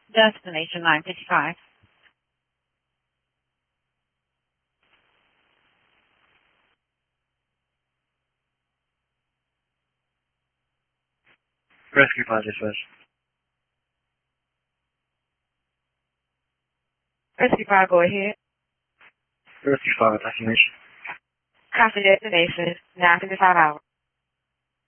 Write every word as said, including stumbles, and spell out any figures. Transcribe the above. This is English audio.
Destination nine fifty-five. Rescue five dispatch. Rescue five, go ahead. Rescue five, destination. Copy destination, nine fifty-five hours.